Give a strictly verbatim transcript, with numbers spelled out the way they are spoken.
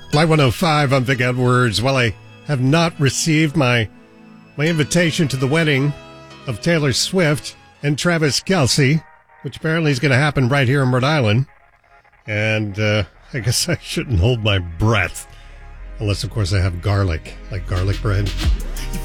Live one oh five, I'm Vic Edwards. Well, I have not received my my invitation to the wedding of Taylor Swift and Travis Kelce, which apparently is going to happen right here in Rhode Island. And uh, I guess I shouldn't hold my breath. Unless, of course, I have garlic, like garlic bread.